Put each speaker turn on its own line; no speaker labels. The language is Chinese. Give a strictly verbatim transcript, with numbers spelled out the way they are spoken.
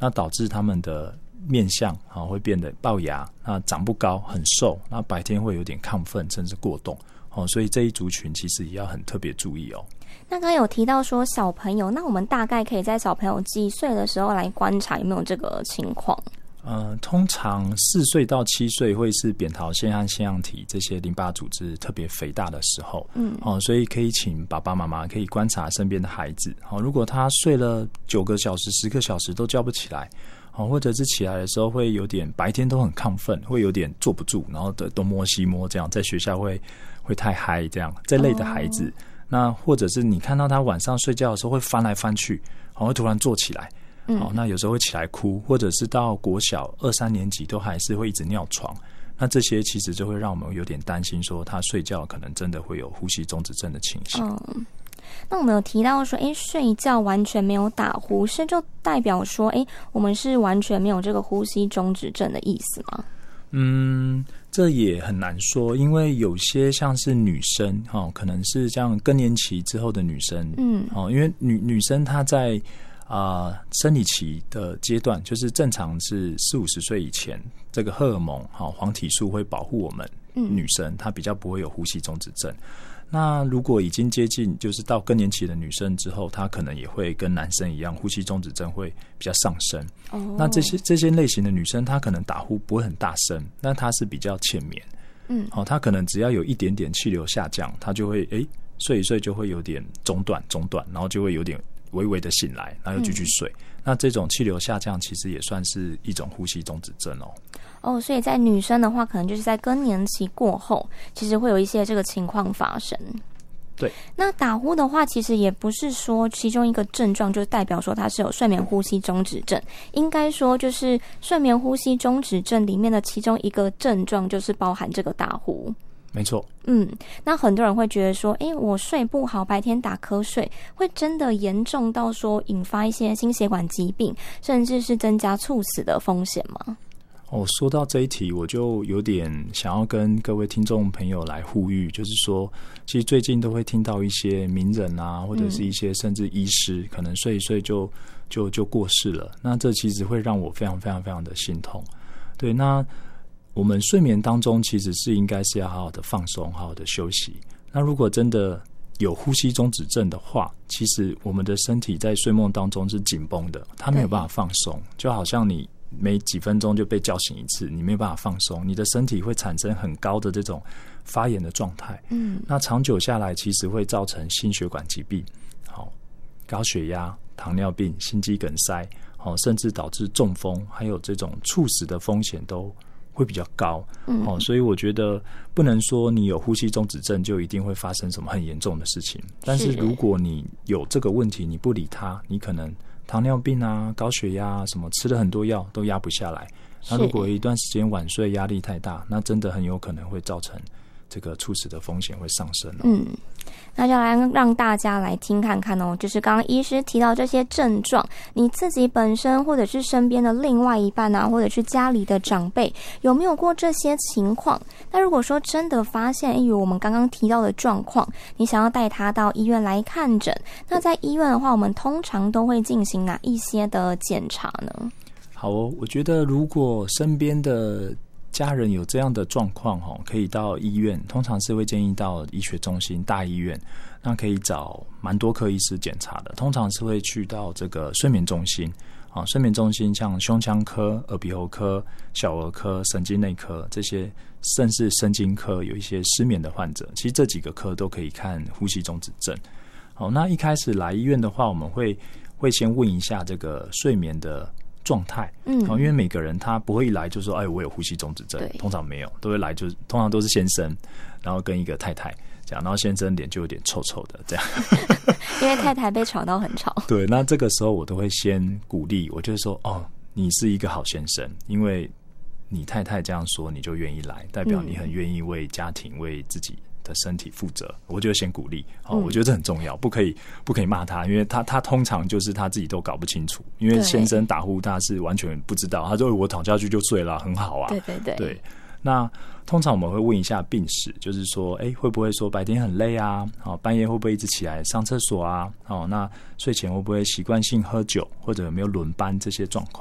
那导致他们的面相啊会变得龅牙，那长不高，很瘦，那白天会有点亢奋甚至过动哦，所以这一族群其实也要很特别注意哦。
那刚刚有提到说小朋友，那我们大概可以在小朋友几岁的时候来观察有没有这个情况？
呃，通常四岁到七岁会是扁桃腺和腺样体这些淋巴组织特别肥大的时候，嗯，哦，所以可以请爸爸妈妈可以观察身边的孩子，哦，如果他睡了九个小时、十个小时都叫不起来，哦，或者是起来的时候会有点白天都很亢奋，会有点坐不住，然后东摸西摸，这样在学校会会太嗨，这样这类的孩子，哦，那或者是你看到他晚上睡觉的时候会翻来翻去，哦，会突然坐起来。哦，那有时候会起来哭，或者是到国小二三年级都还是会一直尿床，那这些其实就会让我们有点担心说他睡觉可能真的会有呼吸中止症的情形。
嗯，那我们有提到说诶睡觉完全没有打呼，是就代表说诶我们是完全没有这个呼吸中止症的意思吗？
嗯，这也很难说，因为有些像是女生，哦，可能是像更年期之后的女生，嗯，哦，因为女女生她在啊、呃，生理期的阶段就是正常是四五十岁以前，这个荷尔蒙哈、哦、黄体素会保护我们女生，她比较不会有呼吸中止症。那如果已经接近就是到更年期的女生之后，她可能也会跟男生一样，呼吸中止症会比较上升。哦，那这些这些类型的女生，她可能打呼不会很大声，但她是比较浅眠。嗯，好、哦，她可能只要有一点点气流下降，她就会诶睡一睡就会有点中断中断，然后就会有点微微的醒来，然后又继续睡、嗯、那这种气流下降其实也算是一种呼吸中止症哦。
哦，所以在女生的话可能就是在更年期过后其实会有一些这个情况发生。
对，
那打呼的话其实也不是说其中一个症状就代表说它是有睡眠呼吸中止症，应该说就是睡眠呼吸中止症里面的其中一个症状就是包含这个打呼。
没错，
嗯，那很多人会觉得说，诶，我睡不好，白天打瞌睡，会真的严重到说引发一些心血管疾病，甚至是增加猝死的风险吗？
哦，说到这一题，我就有点想要跟各位听众朋友来呼吁，就是说，其实最近都会听到一些名人啊，或者是一些甚至医师，嗯、可能睡一睡就就就过世了。那这其实会让我非常非常非常的心痛。对，那我们睡眠当中其实是应该是要好好的放松，好好的休息。那如果真的有呼吸中止症的话，其实我们的身体在睡梦当中是紧绷的，它没有办法放松，就好像你每几分钟就被叫醒一次，你没有办法放松，你的身体会产生很高的这种发炎的状态。嗯，那长久下来其实会造成心血管疾病，好，高血压、糖尿病、心肌梗塞，好，甚至导致中风，还有这种猝死的风险都会比较高。嗯，哦，所以我觉得不能说你有呼吸中止症就一定会发生什么很严重的事情，但是如果你有这个问题你不理它，你可能糖尿病啊、高血压啊什么，吃了很多药都压不下来。那如果一段时间晚睡压力太大，那真的很有可能会造成这个猝死的风险会上升哦。
嗯，那就来让大家来听看看哦，就是刚刚医师提到这些症状，你自己本身或者是身边的另外一半啊，或者是家里的长辈有没有过这些情况？那如果说真的发现有我们刚刚提到的状况，你想要带他到医院来看诊，那在医院的话我们通常都会进行哪一些的检查呢？
好哦，我觉得如果身边的家人有这样的状况，可以到医院，通常是会建议到医学中心大医院，那可以找蛮多科医师检查的，通常是会去到这个睡眠中心。睡眠中心像胸腔科、耳鼻喉科、小儿科、神经内科这些，甚至神经科有一些失眠的患者，其实这几个科都可以看呼吸中止症。好，那一开始来医院的话，我们会会先问一下这个睡眠的状态，嗯，因为每个人他不会一来就说，哎，我有呼吸中止症，通常没有，都会来就是通常都是先生，然后跟一个太太这样，然后先生脸就有点臭臭的这样，
因为太太被吵到很吵。
对，那这个时候我都会先鼓励，我就会说，哦，你是一个好先生，因为你太太这样说，你就愿意来，代表你很愿意为家庭、为自己的身体负责，我就先鼓励。哦，我觉得这很重要，不可以不可以骂他，因为他他通常就是他自己都搞不清楚，因为先生打呼他是完全不知道，他说我躺下去就睡了，很好啊。
对对对。
对，那通常我们会问一下病史，就是说，哎，会不会说白天很累啊？哦，半夜会不会一直起来上厕所啊？哦，那睡前会不会习惯性喝酒，或者有没有轮班这些状况？